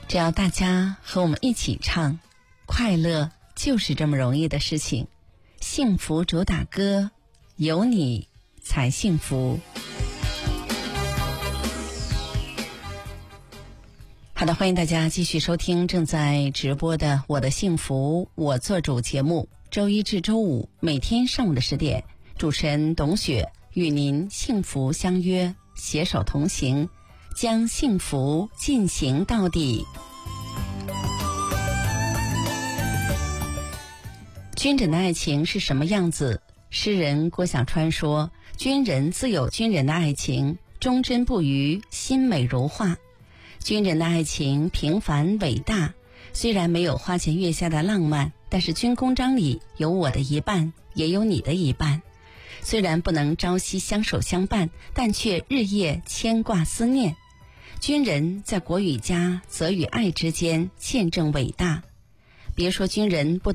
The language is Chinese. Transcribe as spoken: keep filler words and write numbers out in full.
只要大家和我们一起唱，快乐就是这么容易的事情。幸福主打歌，有你才幸福。好的，欢迎大家继续收听正在直播的我的幸福我做主节目，周一至周五每天上午的十点，主持人董雪与您幸福相约，携手同行，将幸福进行到底。军人的爱情是什么样子？诗人郭小川说，军人自有军人的爱情，忠贞不渝，心美如画。军人的爱情平凡伟大，虽然没有花前月下的浪漫，但是军功章里有我的一半，也有你的一半。虽然不能朝夕相守相伴，但却日夜牵挂思念。军人在国与家、责与爱之间见证伟大。别说军人不